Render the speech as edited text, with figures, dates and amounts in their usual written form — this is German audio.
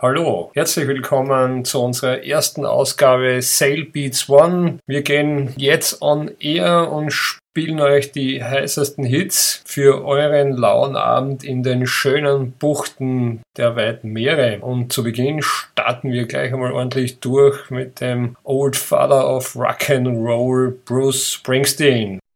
Hallo, herzlich willkommen zu unserer ersten Ausgabe Sail Beats One. Wir gehen jetzt on air und spielen euch die heißesten Hits für euren lauen Abend in den schönen Buchten der weiten Meere. Und zu Beginn starten wir gleich einmal ordentlich durch mit dem Old Father of Rock and Roll, Bruce Springsteen.